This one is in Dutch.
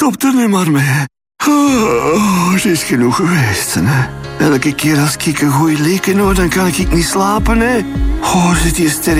Stop er nu maar mee. Oh, het is genoeg geweest, hè. Elke keer als ik een goeie leken hoor, dan kan ik niet slapen, hè. Oh, zit die sterren